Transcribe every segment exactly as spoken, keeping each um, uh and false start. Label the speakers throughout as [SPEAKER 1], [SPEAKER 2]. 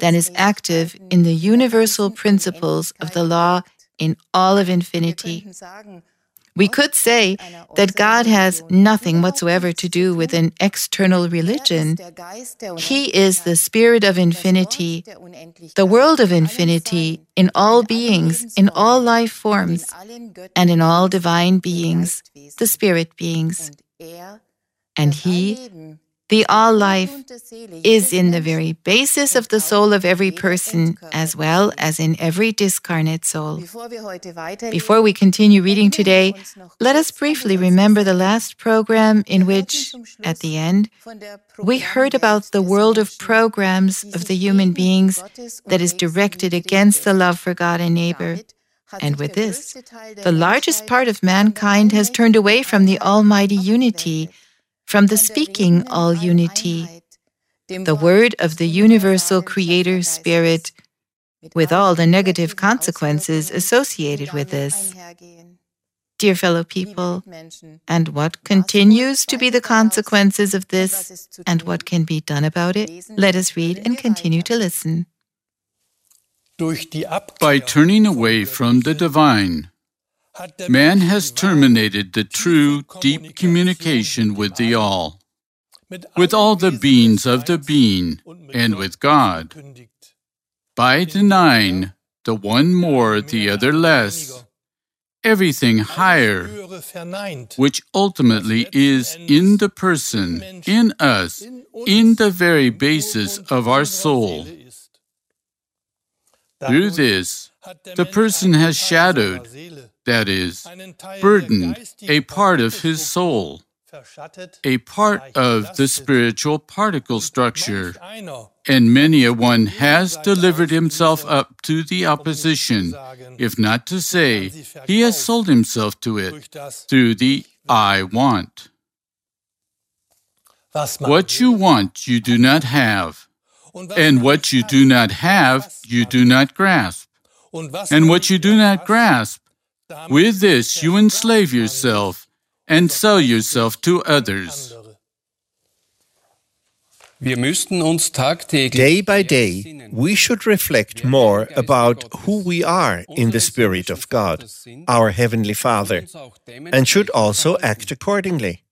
[SPEAKER 1] than is active in the universal principles of the law in all of infinity. We could say that God has nothing whatsoever to do with an external religion. He is the Spirit of infinity, the world of infinity, in all beings, in all life forms, and in all divine beings, the spirit beings. And He, the all-life, is in the very basis of the soul of every person, as well as in every discarnate soul. Before we continue reading today, let us briefly remember the last program in which, at the end, we heard about the world of programs of the human beings that is directed against the love for God and neighbor. And with this, the largest part of mankind has turned away from the almighty unity, from the speaking all unity, the word of the universal Creator Spirit, with all the negative consequences associated with this. Dear fellow people, and what continues to be the consequences of this, and what can be done about it? Let us read and continue to listen.
[SPEAKER 2] By turning away from the divine, man has terminated the true, deep communication with the All, with all the beings of the being, and with God. By denying the one more, the other less, everything higher, which ultimately is in the person, in us, in the very basis of our soul. Through this, the person has shadowed, that is, burdened, a part of his soul, a part of the spiritual particle structure, and many a one has delivered himself up to the opposition, if not to say, he has sold himself to it, through the I want. What you want, you do not have, and what you do not have, you do not grasp, and what you do not grasp, with this you enslave yourself and sell yourself to others.
[SPEAKER 3] Day by day, we should reflect more about who we are in the Spirit of God, our Heavenly Father, and should also act accordingly.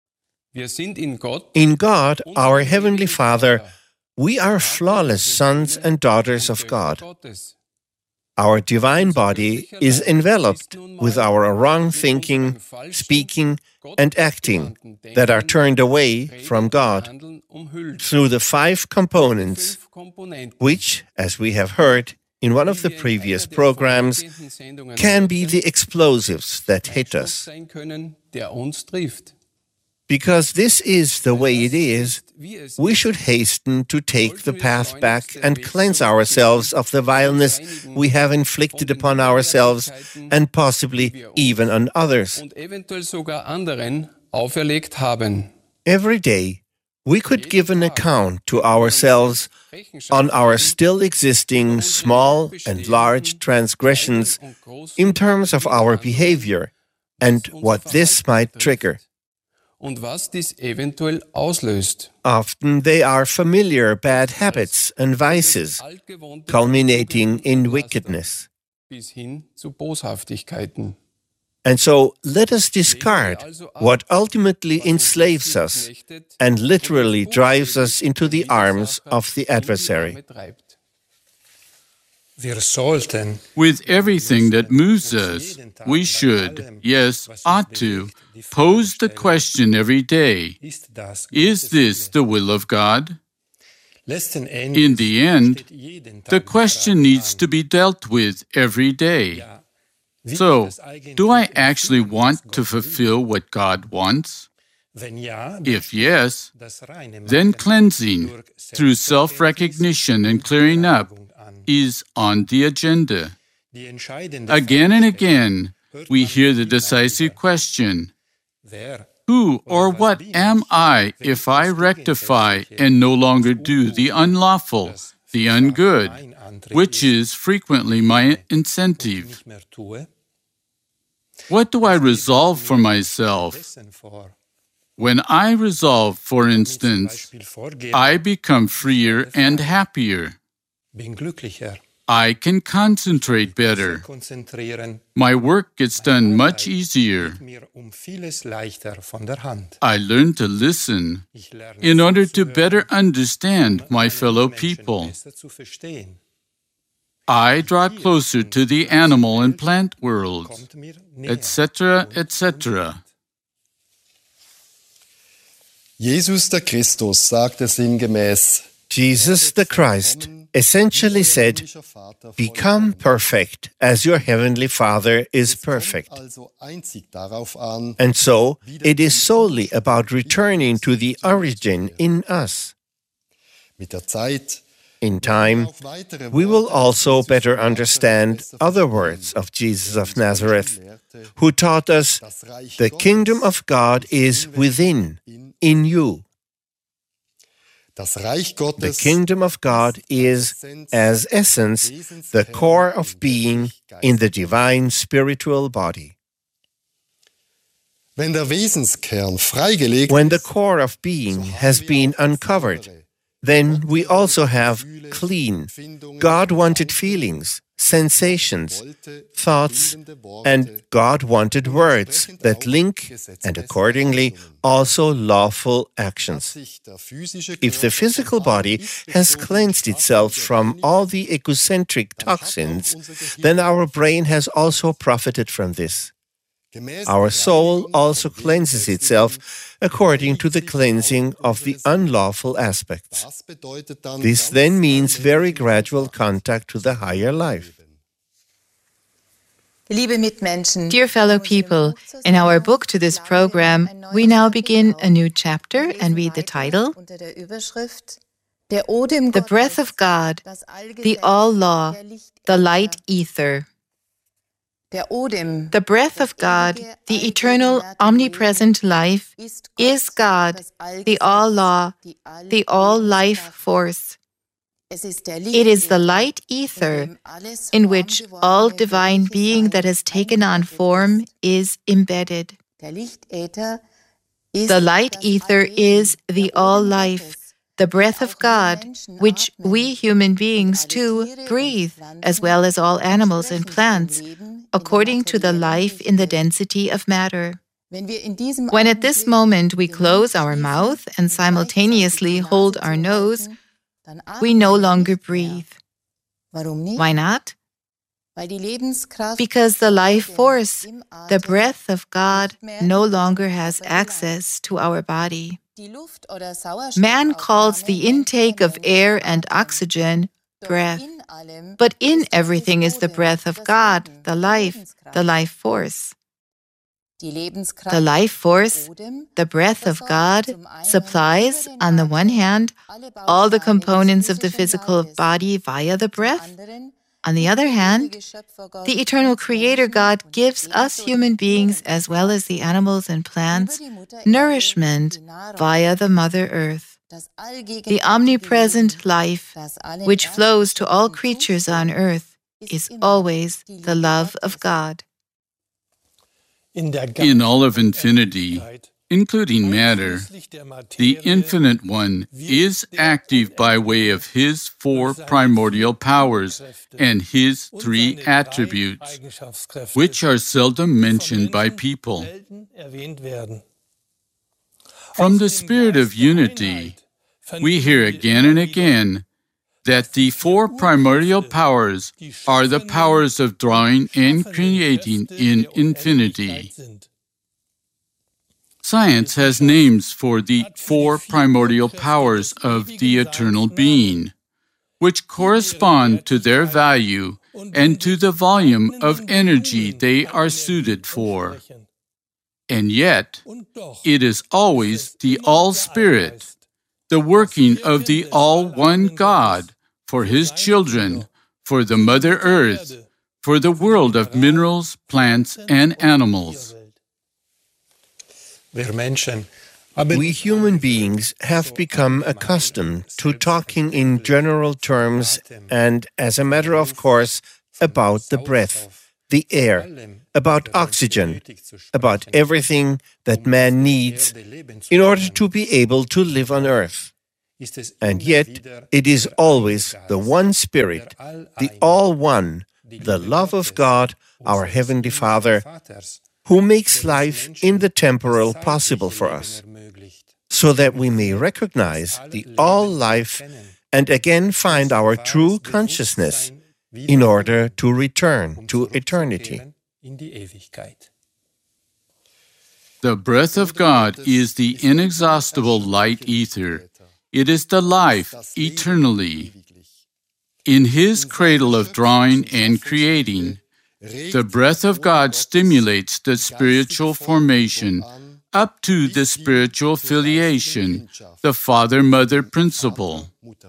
[SPEAKER 3] In God, our Heavenly Father, we are flawless sons and daughters of God. Our divine body is enveloped with our wrong thinking, speaking, and acting that are turned away from God through the five components, which, as we have heard in one of the previous programs, can be the explosives that hit us. Because this is the way it is, we should hasten to take the path back and cleanse ourselves of the vileness we have inflicted upon ourselves and possibly even on others. Every day, we could give an account to ourselves on our still existing small and large transgressions in terms of our behavior and what this might trigger. Often they are familiar bad habits and vices, culminating in wickedness. And so let us discard what ultimately enslaves us and literally drives us into the arms of the adversary.
[SPEAKER 2] With everything that moves us, we should, yes, ought to, pose the question every day, is this the will of God? In the end, the question needs to be dealt with every day. So, do I actually want to fulfill what God wants? If yes, then cleansing, through self-recognition and clearing up, is on the agenda. Again and again, we hear the decisive question, who or what am I if I rectify and no longer do the unlawful, the ungood, which is frequently my incentive? What do I resolve for myself? When I resolve, for instance, I become freer and happier.
[SPEAKER 4] bin glücklicher.
[SPEAKER 2] I can concentrate better.
[SPEAKER 4] Konzentrieren
[SPEAKER 2] My work gets done much easier.
[SPEAKER 4] geht mir um vieles leichter von der Hand.
[SPEAKER 2] I learn to listen
[SPEAKER 4] Ich lerne
[SPEAKER 2] in order to
[SPEAKER 4] zuzuhören,
[SPEAKER 2] better understand my
[SPEAKER 4] meine
[SPEAKER 2] fellow
[SPEAKER 4] Menschen
[SPEAKER 2] people.
[SPEAKER 4] besser zu verstehen.
[SPEAKER 2] I draw closer to the animal and plant worlds,
[SPEAKER 4] Kommt mir näher.
[SPEAKER 2] et cetera, et cetera.
[SPEAKER 5] Jesus der Christus sagte sinngemäß,
[SPEAKER 3] Jesus the Christ essentially said, "Become perfect as your heavenly Father is perfect."
[SPEAKER 5] also einzig darauf an,
[SPEAKER 3] And so, it is solely about returning to the origin in us.
[SPEAKER 5] mit der Zeit
[SPEAKER 3] In time,
[SPEAKER 5] auch weitere
[SPEAKER 3] we will
[SPEAKER 5] Worte
[SPEAKER 3] also better
[SPEAKER 5] Jesu
[SPEAKER 3] understand
[SPEAKER 5] besser
[SPEAKER 3] other
[SPEAKER 5] verstehen.
[SPEAKER 3] words of Jesus of Nazareth, who taught us,
[SPEAKER 5] Das Reich
[SPEAKER 3] "The
[SPEAKER 5] Gottes
[SPEAKER 3] kingdom of God is within, in you."
[SPEAKER 5] Das Reich
[SPEAKER 3] The
[SPEAKER 5] Gottes
[SPEAKER 3] kingdom of God is, as essence, the core of being in the divine spiritual body.
[SPEAKER 5] Wenn der Wesenskern freigelegt
[SPEAKER 3] When the
[SPEAKER 5] ist,
[SPEAKER 3] core of being has been uncovered, then we also have clean, God-wanted feelings, sensations, thoughts, and God-wanted words that link, and accordingly, also lawful actions.
[SPEAKER 5] sich der physische
[SPEAKER 3] If the physical body has cleansed itself from all the egocentric toxins, then our brain has also profited from this. Our soul also cleanses itself according to the cleansing of the unlawful aspects.
[SPEAKER 5] Das bedeutet dann
[SPEAKER 3] This then means very gradual contact to the higher life.
[SPEAKER 1] Dear fellow people, in our book to this program, we now begin a new chapter and read the title, The Breath of God, the All-Law, the Light Ether. The breath of God, the eternal, omnipresent life, is God, the all-law, the all-life force. It is the light ether in which all divine being that has taken on form is embedded. The light ether is the all-life, the breath of God, which we human beings too breathe, as well as all animals and plants, according to the life in the density of matter. When at this moment we close our mouth and simultaneously hold our nose, we no longer breathe. Why not? Because the life force, the breath of God, no longer has access to our body. Man calls the intake of air and oxygen breath, but in everything is the breath of God, the life, the life force. The life force, the breath of God, supplies, on the one hand, all the components of the physical body via the breath. On the other hand, the eternal Creator God gives us human beings, as well as the animals and plants, nourishment via the Mother Earth. The omnipresent life, which flows to all creatures on earth, is always the love of God.
[SPEAKER 2] In all of infinity, including matter, the Infinite One is active by way of His four primordial powers and His three attributes, which are seldom mentioned by people. From the spirit of unity, we hear again and again that the four primordial powers are the powers of drawing and creating in infinity. Science has names for the four primordial powers of the eternal being, which correspond to their value and to the volume of energy they are suited for. And yet, it is always the All-Spirit, the working of the All-One God, for His children, for the Mother Earth, for the world of minerals, plants, and animals.
[SPEAKER 3] We human beings have become accustomed to talking in general terms and, as a matter of course, about the breath, the air, about oxygen, about everything that man needs in order to be able to live on earth. and yet it is always the one Spirit, the all-one, the love of God, our Heavenly Father, who makes life in the temporal possible for us, so that we may recognize the all-life and again find our true consciousness in order to return to eternity.
[SPEAKER 2] The breath of God is the inexhaustible light ether. It is the life eternally. In His cradle of drawing and creating, the breath of God stimulates the spiritual formation up to the spiritual filiation, the father-mother principle.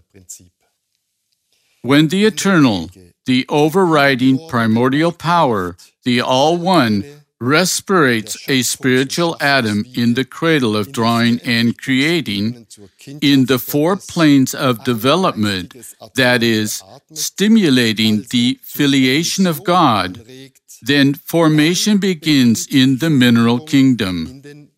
[SPEAKER 2] When the eternal, the overriding primordial power, the all-one, respirates a spiritual atom in the cradle of drawing and creating, in the four planes of development, that is, stimulating the filiation of God, then formation begins in the mineral kingdom.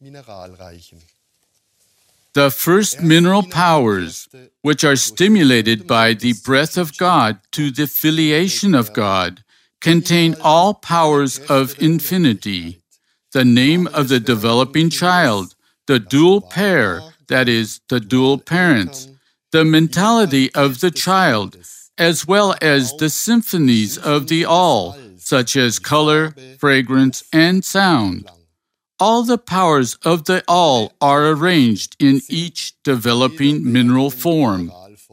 [SPEAKER 2] The first mineral powers, which are stimulated by the breath of God to the filiation of God, contain all powers of infinity. The name of the developing child, the dual pair, that is, the dual parents, the mentality of the child, as well as the symphonies of the all, such as color, fragrance, and sound. All the powers of the all are arranged in each developing mineral form.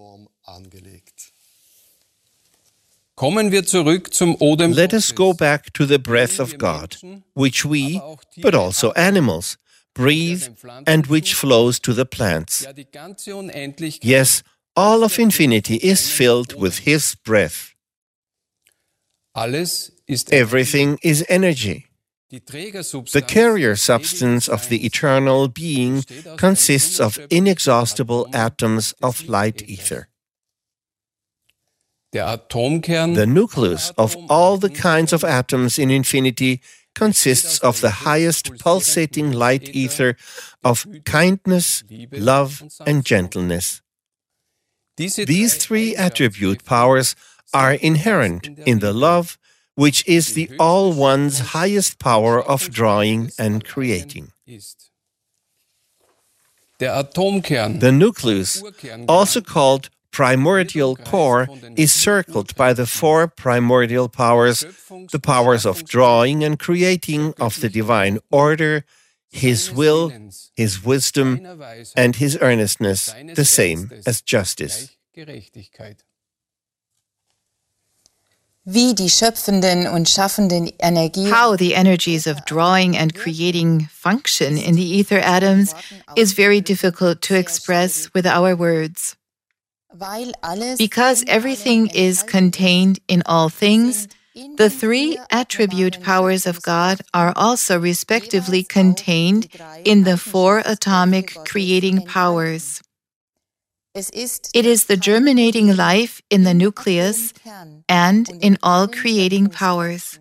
[SPEAKER 3] Let us go back to the breath of God, which we, but also animals, breathe and which flows to the plants. Yes, all of infinity is filled with His breath. Everything is energy. The carrier substance of the eternal being consists of inexhaustible atoms of light ether. The nucleus of all the kinds of atoms in infinity consists of the highest pulsating light ether of kindness, love, and gentleness. These three attribute powers are inherent in the love, which is the All-One's highest power of drawing and creating. The nucleus, also called primordial core, is circled by the four primordial powers, the powers of drawing and creating of the divine order, His will, His wisdom, and His earnestness, the same as justice.
[SPEAKER 1] How the energies of drawing and creating function in the ether atoms is very difficult to express with our words. Because everything is contained in all things, the three attribute powers of God are also respectively contained in the four atomic creating powers. It is the germinating life in the nucleus and in all creating powers.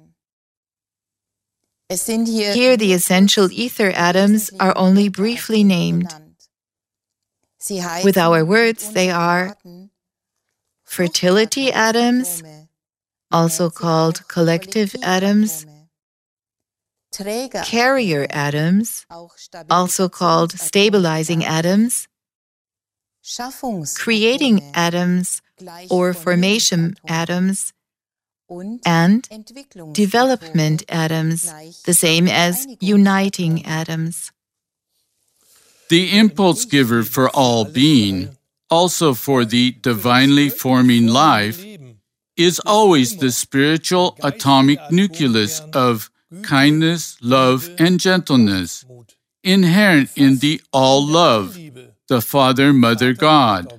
[SPEAKER 1] Here the essential ether atoms are only briefly named. With our words, they are fertility atoms, also called collective atoms, carrier atoms, also called stabilizing atoms, creating atoms or formation atoms, and development atoms, the same as uniting atoms.
[SPEAKER 2] The impulse giver for all being, also for the divinely forming life, is always the spiritual atomic nucleus of kindness, love, and gentleness, inherent in the all-love, the Father, Mother, God.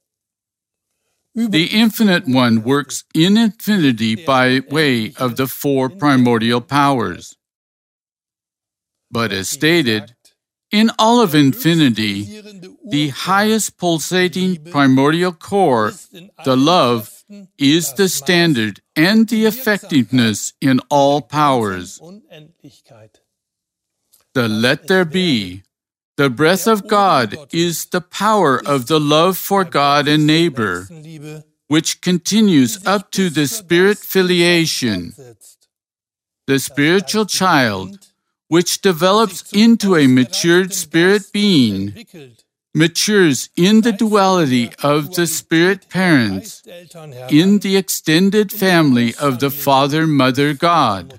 [SPEAKER 2] The Infinite One works in infinity by way of the four primordial powers. But as stated, in all of infinity, the highest pulsating primordial core, the love, is the standard and the effectiveness in all powers. The let there be, The breath of God is the power of the love for God and neighbor, which continues up to the spirit filiation. The spiritual child, which develops into a matured spirit being, matures in the duality of the spirit parents, in the extended family of the Father, Mother, God.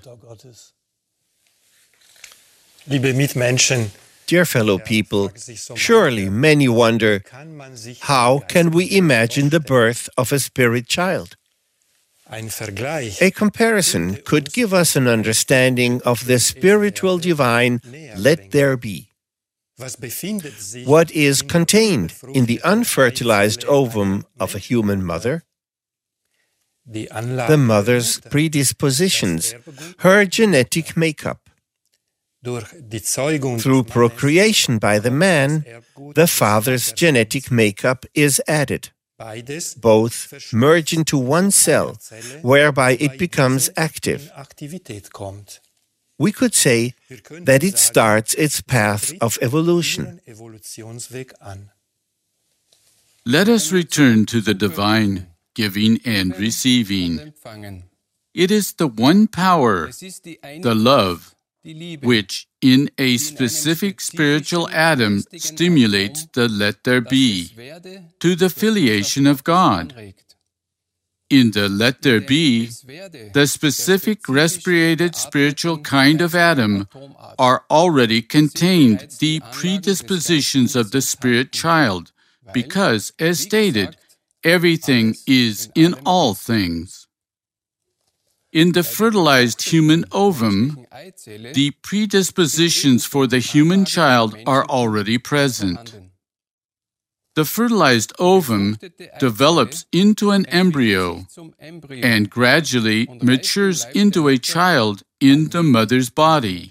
[SPEAKER 4] Liebe Mitmenschen,
[SPEAKER 3] Dear fellow people, surely many wonder, how can we imagine the birth of a spirit child?
[SPEAKER 4] ein Vergleich
[SPEAKER 3] A comparison could give us an understanding of the spiritual divine let there be.
[SPEAKER 4] Was befindet sich
[SPEAKER 3] What is contained in the unfertilized ovum of a human mother?
[SPEAKER 4] die Anlage
[SPEAKER 3] The mother's predispositions, her genetic makeup.
[SPEAKER 4] durch die Zeugung
[SPEAKER 3] Through
[SPEAKER 4] des Mannes
[SPEAKER 3] procreation by the man,
[SPEAKER 4] Erbgut
[SPEAKER 3] the father's genetic makeup is added.
[SPEAKER 4] beides
[SPEAKER 3] Both merge into one cell, whereby it becomes active.
[SPEAKER 4] in Aktivität kommt.
[SPEAKER 3] We could say
[SPEAKER 4] Wir könnten
[SPEAKER 3] that it
[SPEAKER 4] sagen,
[SPEAKER 3] starts its path of evolution.
[SPEAKER 4] ihren Evolutionsweg an.
[SPEAKER 2] Let us return to the divine, giving and receiving. It is the one power, the love, which in a specific spiritual atom stimulates the let there be to the filiation of God. In the let there be, the specific respirated spiritual kind of atom are already contained the predispositions of the spirit child, because, as stated, everything is in all things. In the fertilized human ovum, the predispositions for the human child are already present. The fertilized ovum develops into an embryo and gradually matures into a child in the mother's body.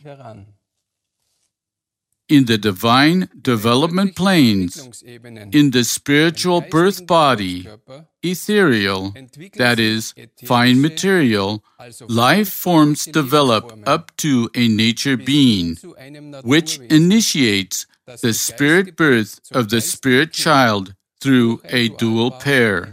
[SPEAKER 2] In the divine development planes, in the spiritual birth body, ethereal, that is, fine material, life forms develop up to a nature being, which initiates the spirit birth of the spirit child through a dual pair.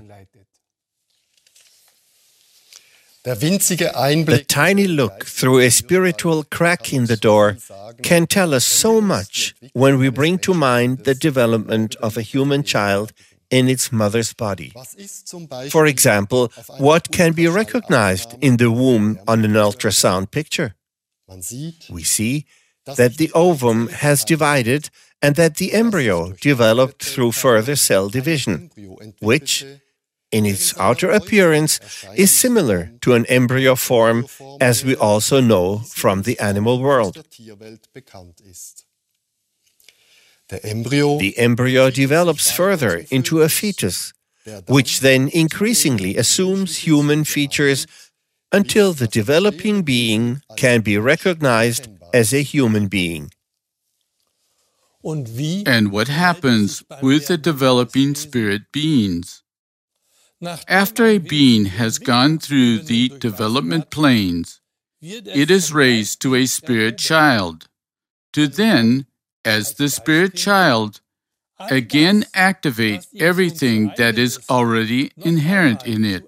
[SPEAKER 5] Der winzige
[SPEAKER 3] The
[SPEAKER 5] Einblick
[SPEAKER 3] tiny look through a spiritual crack in the door can tell us so much when we bring to mind the development of a human child in its mother's body.
[SPEAKER 5] Was ist zum Beispiel
[SPEAKER 3] For example, what can be recognized in the womb on an ultrasound picture?
[SPEAKER 5] Man sieht,
[SPEAKER 3] We see that the ovum has divided and that the embryo developed through further cell division, which, in its outer appearance, is similar to an embryo form, as we also know from the animal world.
[SPEAKER 5] der Tierwelt bekannt ist. Der Embryo
[SPEAKER 3] The embryo develops further into a fetus, which then increasingly assumes human features until the developing being can be recognized as a human being.
[SPEAKER 5] und wie
[SPEAKER 2] And what happens with the developing spirit beings? After a being has gone through the development planes, it is raised to a spirit child, to then, as the spirit child, again activate everything that is already inherent in it.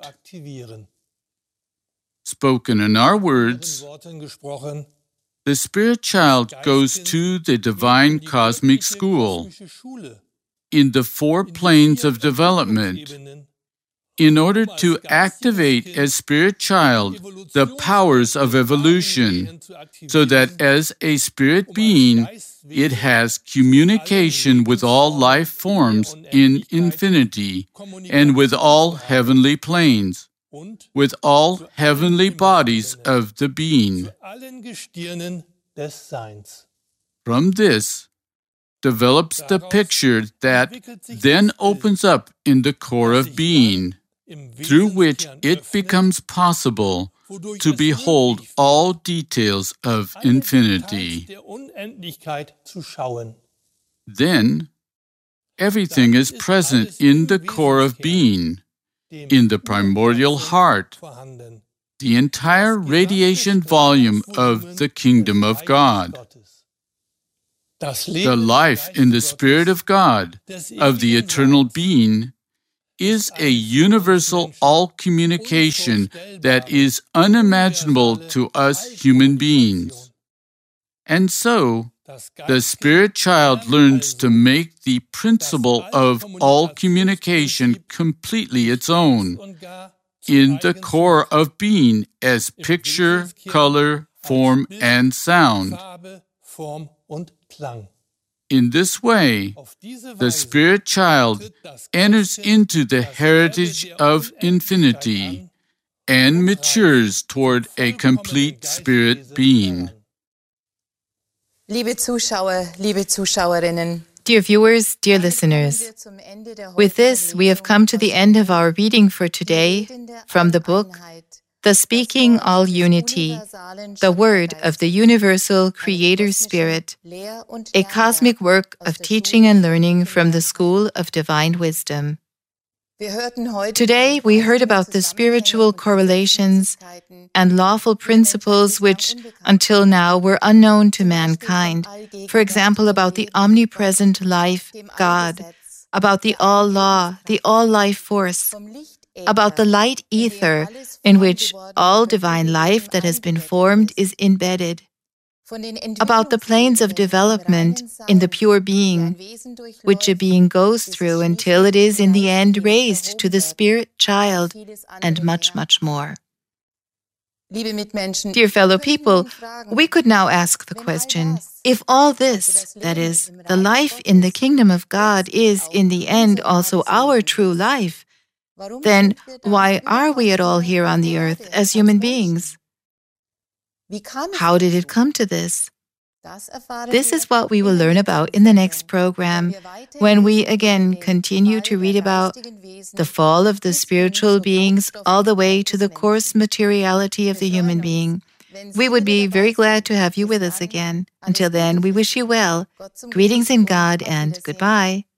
[SPEAKER 2] Spoken in our words, the spirit child goes to the divine cosmic school in the four planes of development in order to activate as spirit child the powers of evolution, so that as a spirit being, it has communication with all life forms in infinity and with all heavenly planes, with all heavenly bodies of the being. From this develops the picture that then opens up in the core of being, through which it becomes possible to behold all details of infinity. Then, everything is present in the core of being, in the primordial heart, the entire radiation volume of the kingdom of God. The life in the Spirit of God, of the eternal being, is a universal all-communication that is unimaginable to us human beings. And so, the Spirit child learns to make the principle of all communication completely its own, in the core of being as picture, color, form, and sound. In this way, the Spirit child enters into the heritage of infinity and matures toward a complete spirit being.
[SPEAKER 6] Liebe Zuschauer, liebe Zuschauerinnen,
[SPEAKER 1] Dear viewers, dear listeners, with this we have come to the end of our reading for today from the book, The Speaking All Unity, the Word of the Universal Creator Spirit, a cosmic work of teaching and learning from the School of Divine Wisdom. Today we heard about the spiritual correlations and lawful principles which, until now, were unknown to mankind. For example, about the omnipresent life, God, about the all-law, the all-life force, about the light ether, in which all divine life that has been formed is embedded, about the planes of development in the pure being, which a being goes through until it is in the end raised to the Spirit child, and much, much more. Dear fellow people, we could now ask the question, if all this, that is, the life in the kingdom of God, is in the end also our true life, then why are we at all here on the earth as human beings? How did it come to this? This is what we will learn about in the next program, when we again continue to read about the fall of the spiritual beings all the way to the coarse materiality of the human being. We would be very glad to have you with us again. Until then, we wish you well. Greetings in God and goodbye.